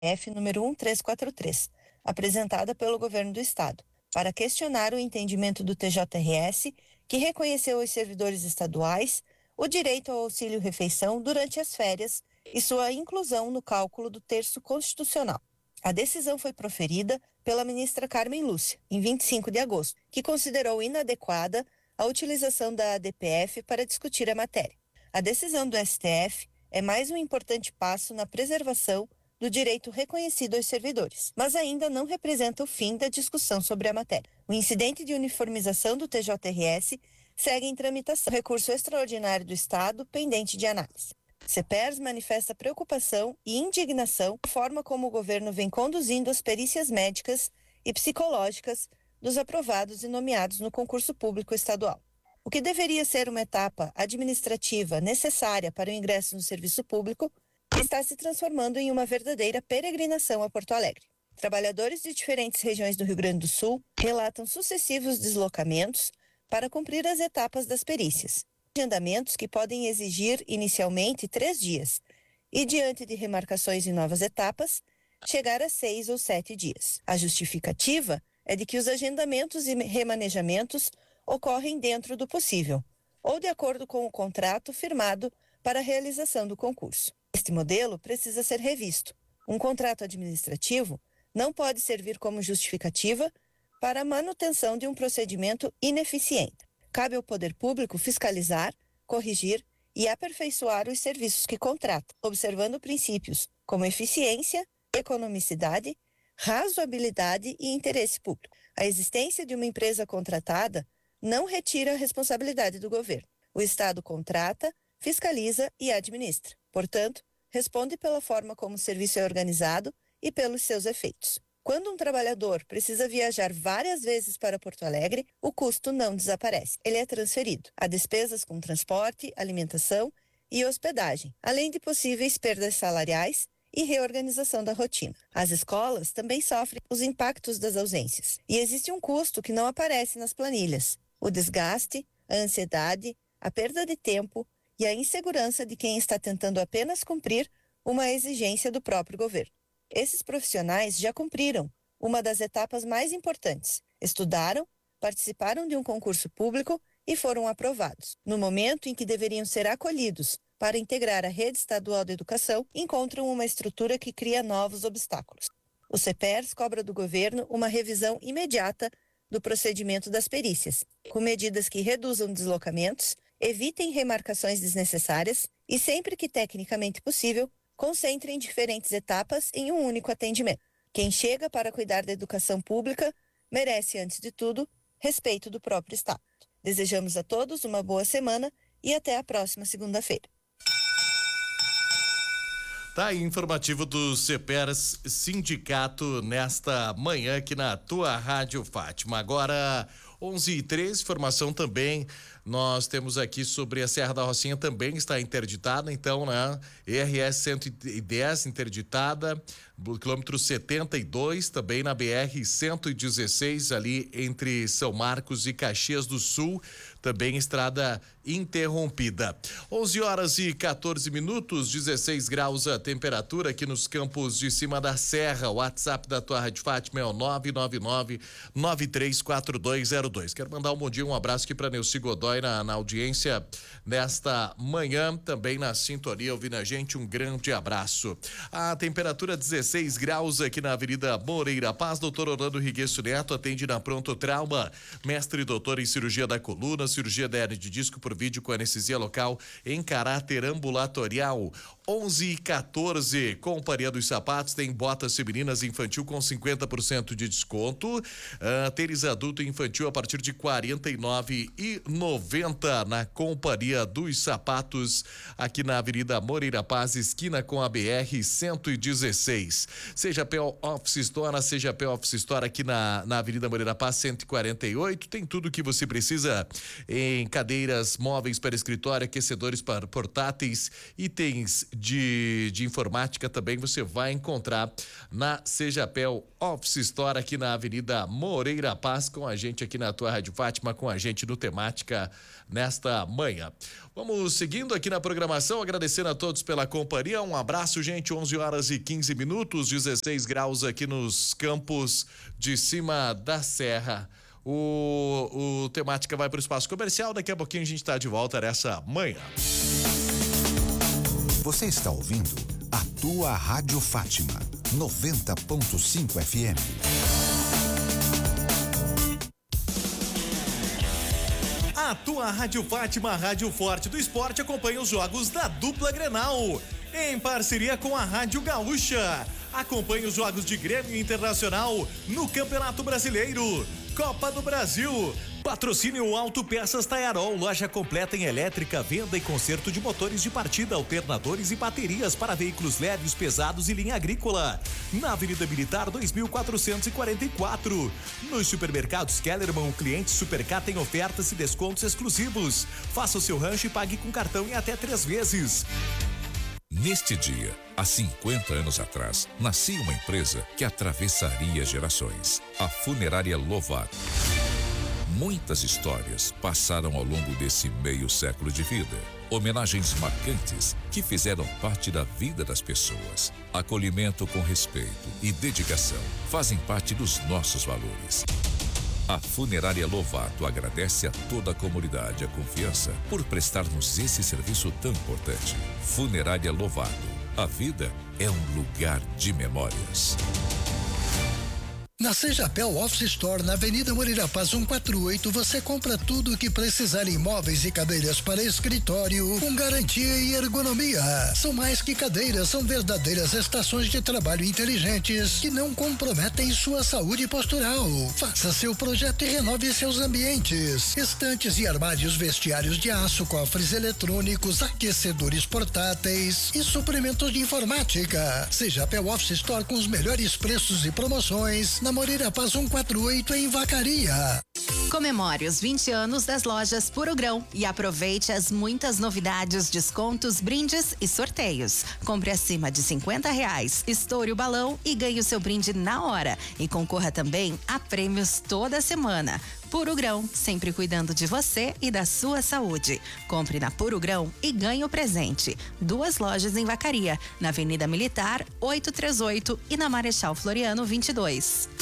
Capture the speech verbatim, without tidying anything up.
F número um três quatro três, apresentada pelo Governo do Estado, para questionar o entendimento do T J R S, que reconheceu aos servidores estaduais o direito ao auxílio-refeição durante as férias e sua inclusão no cálculo do terço constitucional. A decisão foi proferida pela ministra Carmen Lúcia, em vinte e cinco de agosto, que considerou inadequada a utilização da A D P F para discutir a matéria. A decisão do S T F é mais um importante passo na preservação do direito reconhecido aos servidores, mas ainda não representa o fim da discussão sobre a matéria. O incidente de uniformização do T J R S segue em tramitação. Recurso extraordinário do Estado pendente de análise. CEPERS manifesta preocupação e indignação com a forma como o governo vem conduzindo as perícias médicas e psicológicas dos aprovados e nomeados no concurso público estadual. O que deveria ser uma etapa administrativa necessária para o ingresso no serviço público está se transformando em uma verdadeira peregrinação a Porto Alegre. Trabalhadores de diferentes regiões do Rio Grande do Sul relatam sucessivos deslocamentos para cumprir as etapas das perícias. Agendamentos que podem exigir inicialmente três dias e, diante de remarcações em novas etapas, chegar a seis ou sete dias. A justificativa é de que os agendamentos e remanejamentos ocorrem dentro do possível ou de acordo com o contrato firmado para a realização do concurso. Este modelo precisa ser revisto. Um contrato administrativo não pode servir como justificativa para a manutenção de um procedimento ineficiente. Cabe ao poder público fiscalizar, corrigir e aperfeiçoar os serviços que contrata, observando princípios como eficiência, economicidade, razoabilidade e interesse público. A existência de uma empresa contratada não retira a responsabilidade do governo. O Estado contrata, fiscaliza e administra. Portanto, responde pela forma como o serviço é organizado e pelos seus efeitos. Quando um trabalhador precisa viajar várias vezes para Porto Alegre, o custo não desaparece. Ele é transferido. Há despesas com transporte, alimentação e hospedagem, além de possíveis perdas salariais e reorganização da rotina. As escolas também sofrem os impactos das ausências. E existe um custo que não aparece nas planilhas: o desgaste, a ansiedade, a perda de tempo e a insegurança de quem está tentando apenas cumprir uma exigência do próprio governo. Esses profissionais já cumpriram uma das etapas mais importantes: estudaram, participaram de um concurso público e foram aprovados. No momento em que deveriam ser acolhidos para integrar a rede estadual de educação, encontram uma estrutura que cria novos obstáculos. O CEPERS cobra do governo uma revisão imediata do procedimento das perícias, com medidas que reduzam deslocamentos, evitem remarcações desnecessárias e, sempre que tecnicamente possível, concentrem diferentes etapas em um único atendimento. Quem chega para cuidar da educação pública merece, antes de tudo, respeito do próprio Estado. Desejamos a todos uma boa semana e até a próxima segunda-feira. Tá aí informativo do CEPERS Sindicato nesta manhã aqui na tua Rádio Fátima. Agora onze e três, informação também, nós temos aqui sobre a Serra da Rocinha, também está interditada, então, né? E R S cento e dez interditada, quilômetro setenta e dois, também na B R cento e dezesseis, ali entre São Marcos e Caxias do Sul, também estrada interrompida. onze horas e quatorze minutos, dezesseis graus a temperatura aqui nos campos de cima da serra. O WhatsApp da tua Rádio Fátima é o nove nove nove, nove três quatro dois zero dois. Quero mandar um bom dia, um abraço aqui para Neuci Godoy na, na audiência nesta manhã, também na sintonia ouvindo a gente, um grande abraço. A temperatura dezesseis graus aqui na Avenida Moreira Paz. Doutor Orlando Riguesso Neto atende na Pronto Trauma, mestre e doutor em cirurgia da coluna, cirurgia da hernia de disco por vídeo com anestesia local em caráter ambulatorial. onze e quatorze, Companhia dos Sapatos tem botas femininas infantil com cinquenta por cento de desconto, uh, tênis adulto e infantil a partir de quarenta e nove reais e noventa na Companhia dos Sapatos, aqui na Avenida Moreira Paz, esquina com a B R cento e dezesseis. Seja P O Office Store, seja P O Office Store aqui na, na Avenida Moreira Paz cento e quarenta e oito, tem tudo que você precisa em cadeiras móveis para escritório, aquecedores para portáteis, itens de, de informática também você vai encontrar na Sejapel Office Store aqui na Avenida Moreira Paz, com a gente aqui na tua Rádio Fátima, com a gente no Temática nesta manhã. Vamos seguindo aqui na programação, agradecendo a todos pela companhia. Um abraço, gente. onze horas e quinze minutos, dezesseis graus aqui nos campos de cima da serra. O, o Temática vai para o espaço comercial. Daqui a pouquinho a gente está de volta nessa manhã. Você está ouvindo a tua Rádio Fátima, noventa ponto cinco F M. A tua Rádio Fátima, a Rádio Forte do Esporte, acompanha os jogos da dupla Grenal, em parceria com a Rádio Gaúcha. Acompanhe os jogos de Grêmio Internacional no Campeonato Brasileiro, Copa do Brasil. Patrocínio Autopeças Taiarol, loja completa em elétrica, venda e conserto de motores de partida, alternadores e baterias para veículos leves, pesados e linha agrícola. Na Avenida Militar dois mil quatrocentos e quarenta e quatro. Nos supermercados Kellerman, o cliente Supercar tem ofertas e descontos exclusivos. Faça o seu rancho e pague com cartão em até três vezes. Neste dia, há cinquenta anos atrás, nascia uma empresa que atravessaria gerações, a Funerária Lovato. Muitas histórias passaram ao longo desse meio século de vida. Homenagens marcantes que fizeram parte da vida das pessoas. Acolhimento com respeito e dedicação fazem parte dos nossos valores. A Funerária Lovato agradece a toda a comunidade a confiança por prestar-nos esse serviço tão importante. Funerária Lovato. A vida é um lugar de memórias. Na Sejapel Office Store, na Avenida Moreira Paz cento e quarenta e oito, você compra tudo o que precisar em móveis e cadeiras para escritório, com garantia e ergonomia. São mais que cadeiras, são verdadeiras estações de trabalho inteligentes que não comprometem sua saúde postural. Faça seu projeto e renove seus ambientes. Estantes e armários, vestiários de aço, cofres eletrônicos, aquecedores portáteis e suprimentos de informática. Sejapel Office Store com os melhores preços e promoções na Moreira Paz cento e quarenta e oito em Vacaria. Comemore os vinte anos das lojas Puro Grão e aproveite as muitas novidades, descontos, brindes e sorteios. Compre acima de cinquenta reais, estoure o balão e ganhe o seu brinde na hora. E concorra também a prêmios toda semana. Puro Grão, sempre cuidando de você e da sua saúde. Compre na Puro Grão e ganhe o presente. Duas lojas em Vacaria, na Avenida Militar oitocentos e trinta e oito e na Marechal Floriano vinte e dois.